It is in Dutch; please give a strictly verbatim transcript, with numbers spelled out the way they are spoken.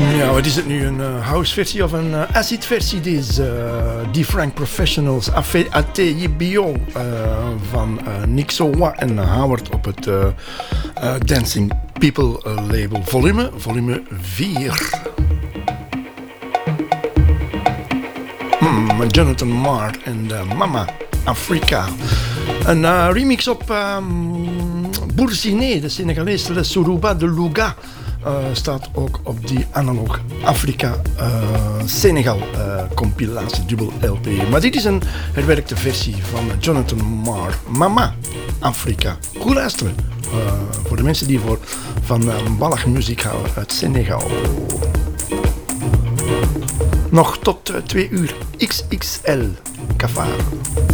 Ja, wat is het nu? Een uh, house versie of een uh, acid versie? Deze uh, die Frank Professionals A T Y B O uh, van uh, Nick Sowa en Howard op het uh, uh, Dancing People uh, label. Volume, volume vier. Mm, Jonathan Marr en uh, Mama Africa. Een uh, remix op um, Boursiné, de Senegalese Le Sorouba de Louga. Uh, staat ook op die Analog Afrika uh, Senegal uh, compilatie dubbel L P. Maar dit is een herwerkte versie van Jonathan Marr, Mama Afrika. Goed luisteren uh, voor de mensen die voor van uh, ballag muziek houden uit Senegal. Nog tot uh, twee uur X X L Cafar.